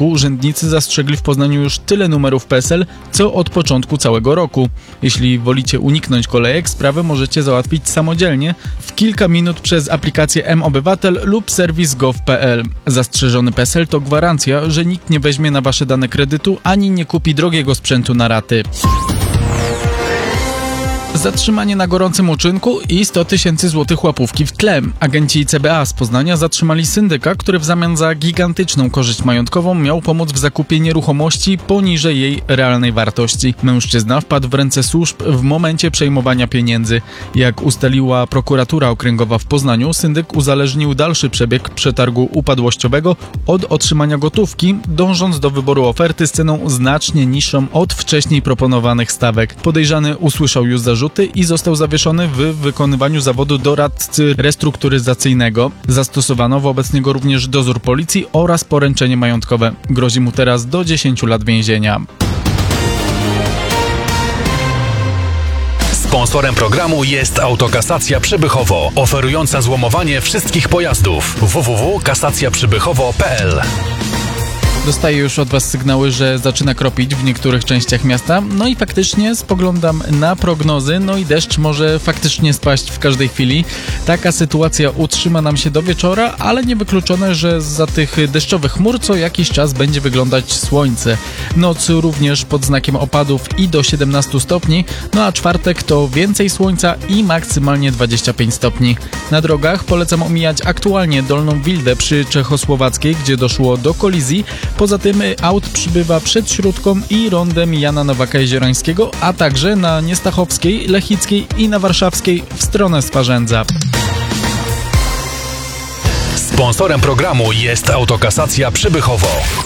początku urzędnicy zastrzegli w Poznaniu już tyle numerów PESEL, co od początku całego roku. Jeśli wolicie uniknąć kolejek, sprawę możecie załatwić samodzielnie w kilka minut przez aplikację mObywatel lub serwis gov.pl. Zastrzeżony PESEL to gwarancja, że nikt nie weźmie na wasze dane kredytu ani nie kupi drogiego sprzętu na raty. Zatrzymanie na gorącym uczynku i 100 000 złotych łapówki w tle. Agenci CBA z Poznania zatrzymali syndyka, który w zamian za gigantyczną korzyść majątkową miał pomóc w zakupie nieruchomości poniżej jej realnej wartości. Mężczyzna wpadł w ręce służb w momencie przejmowania pieniędzy. Jak ustaliła prokuratura okręgowa w Poznaniu, syndyk uzależnił dalszy przebieg przetargu upadłościowego od otrzymania gotówki, dążąc do wyboru oferty z ceną znacznie niższą od wcześniej proponowanych stawek. Podejrzany usłyszał już zarzuty i został zawieszony w wykonywaniu zawodu doradcy restrukturyzacyjnego. Zastosowano wobec niego również dozór policji oraz poręczenie majątkowe. Grozi mu teraz do 10 lat więzienia. Sponsorem programu jest Autokasacja Przybychowo, oferująca złomowanie wszystkich pojazdów. www.kasacjaprzybychowo.pl. Dostaję już od was sygnały, że zaczyna kropić w niektórych częściach miasta. No i faktycznie spoglądam na prognozy, no i deszcz może faktycznie spaść w każdej chwili. Taka sytuacja utrzyma nam się do wieczora, ale niewykluczone, że za tych deszczowych chmur co jakiś czas będzie wyglądać słońce. Noc również pod znakiem opadów i do 17 stopni, no a czwartek to więcej słońca i maksymalnie 25 stopni. Na drogach polecam omijać aktualnie Dolną Wildę przy Czechosłowackiej, gdzie doszło do kolizji. Poza tym aut przybywa przed Śródką i rondem Jana Nowaka-Jeziorańskiego, a także na Niestachowskiej, Lechickiej i na Warszawskiej w stronę Sparzędza. Sponsorem programu jest Autokasacja Przybychowo.